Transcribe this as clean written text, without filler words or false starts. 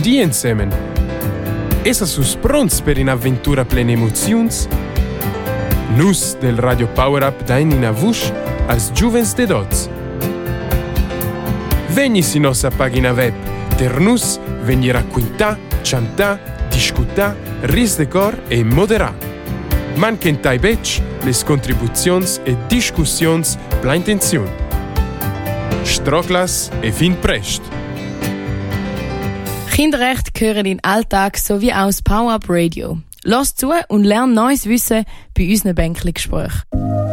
studi insieme. Essa sus pronts per un'avventura plena emozions? Nus del Radio Power Up dain in avush als giuvens de dots. Vegni si nostra pagina web, der nus vegni racquintà, chantà, discutà, ris de cor e moderà. Manquentai bec les contribuzions e discussions pla intenziun. Stroclas e fin prest. Kinderrecht gehören in den Alltag sowie aus Power Up Radio. Lass zu und lern neues Wissen bei unseren Bänkli-Gesprächen.